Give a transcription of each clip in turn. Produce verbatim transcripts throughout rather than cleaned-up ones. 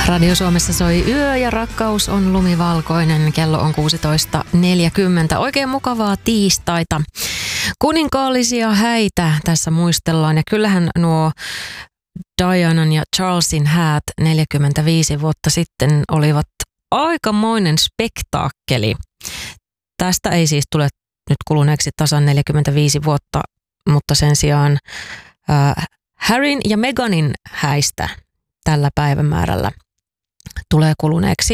Radio Suomessa soi Yö ja rakkaus on lumivalkoinen. Kello on kuusitoista neljäkymmentä. Oikein mukavaa tiistaita. Kuninkaallisia häitä tässä muistellaan. Ja kyllähän nuo Dianan ja Charlesin häät neljäkymmentäviisi vuotta sitten olivat aikamoinen spektaakkeli. Tästä ei siis tule nyt kuluneeksi tasan neljäkymmentäviisi vuotta, mutta sen sijaan äh, Harryn ja Meghanin häistä tällä päivämäärällä tulee kuluneeksi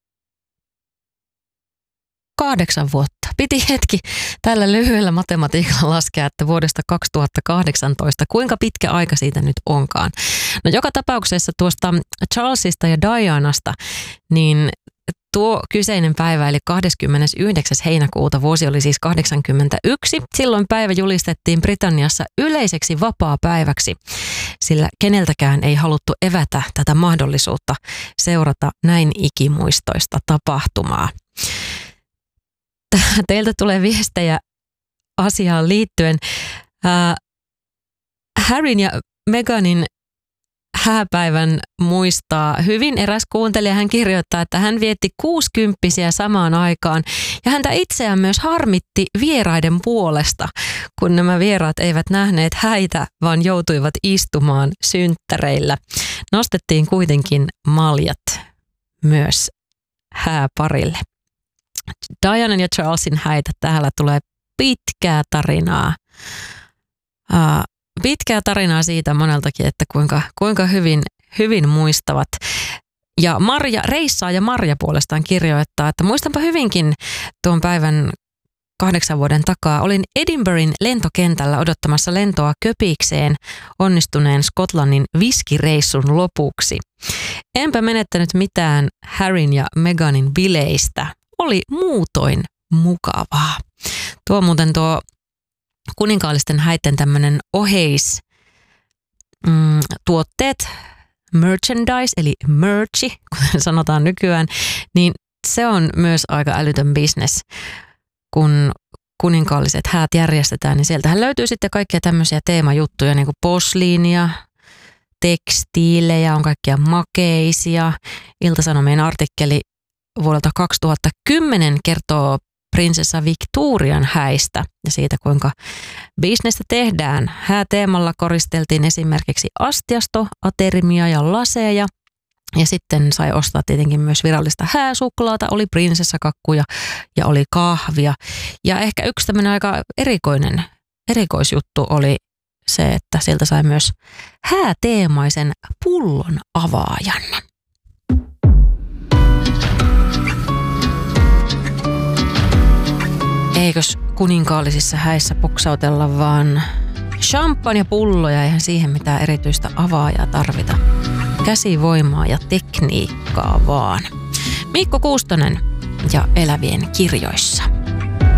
kahdeksan vuotta. Piti hetki tällä lyhyellä matematiikalla laskea, että vuodesta kaksituhattakahdeksantoista, kuinka pitkä aika siitä nyt onkaan. No joka tapauksessa tuosta Charlesista ja Dianasta, niin tuo kyseinen päivä eli kahdeskymmenesyhdeksäs heinäkuuta, vuosi oli siis kahdeksankymmentäyksi. Silloin päivä julistettiin Britanniassa yleiseksi vapaapäiväksi, sillä keneltäkään ei haluttu evätä tätä mahdollisuutta seurata näin ikimuistoista tapahtumaa. Teiltä tulee viestejä asiaan liittyen. Äh, Harryn ja Meghanin hääpäivän muistaa hyvin eräs kuuntelija. Hän kirjoittaa, että hän vietti kuusikymppisiä samaan aikaan ja häntä itseään myös harmitti vieraiden puolesta, kun nämä vieraat eivät nähneet häitä, vaan joutuivat istumaan synttäreillä. Nostettiin kuitenkin maljat myös hääparille. Dianan ja Charlesin häitä, täällä tulee pitkää tarinaa. Uh, pitkää tarinaa siitä moneltakin, että kuinka, kuinka hyvin, hyvin muistavat. Ja Marja, Reissaa ja Marja puolestaan kirjoittaa, että muistanpa hyvinkin tuon päivän kahdeksan vuoden takaa. Olin Edinburghin lentokentällä odottamassa lentoa Köpikseen onnistuneen Skotlannin viskireissun lopuksi. Enpä menettänyt mitään Harryn ja Meghanin bileistä. Oli muutoin mukavaa. Tuo muuten tuo kuninkaallisten häitten tämmöinen oheis mm, tuotteet, merchandise eli merchi, kuten sanotaan nykyään, niin se on myös aika älytön business. Kun kuninkaalliset häät järjestetään, niin sieltähän löytyy sitten kaikkia tämmöisiä teemajuttuja, niin kuin posliinia, tekstiilejä, on kaikkia makeisia. Ilta-Sanomien artikkeli vuodelta kaksituhattakymmenen kertoo prinsessa Victorian häistä ja siitä, kuinka bisnestä tehdään. Hääteemalla koristeltiin esimerkiksi astiasto, aterimia ja laseja. Ja sitten sai ostaa tietenkin myös virallista hääsuklaata, oli prinsessakakkuja ja oli kahvia. Ja ehkä yksi tämmöinen aika erikoinen, erikoisjuttu oli se, että sieltä sai myös hääteemaisen pullon avaajan. Eikös kuninkaallisissa häissä puksautella vaan champagnepulloja, eihän siihen mitään erityistä avaajaa tarvita. Käsivoimaa ja tekniikkaa vaan. Mikko Kuustonen ja Elävien kirjoissa.